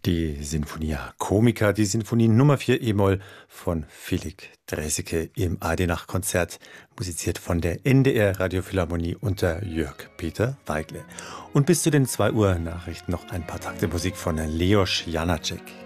Die Sinfonia Comica, die Sinfonie Nummer 4 E-Moll von Philipp Draeseke im AD-Nacht-Konzert, musiziert von der NDR Radiophilharmonie unter Jörg Peter Weigle. Und bis zu den 2 Uhr Nachrichten noch ein paar Takte Musik von Leos Janáček.